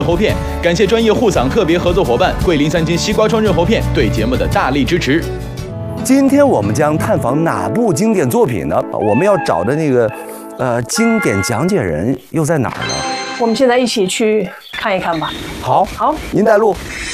喉片，感谢专业护嗓特别合作伙伴桂林3金西瓜霜润喉片对节目的大力支持。 今天我们将探访哪部经典作品呢？我们要找的那个经典讲解人又在哪儿呢？ 我们现在一起去看一看吧。 好， 好， 您带路。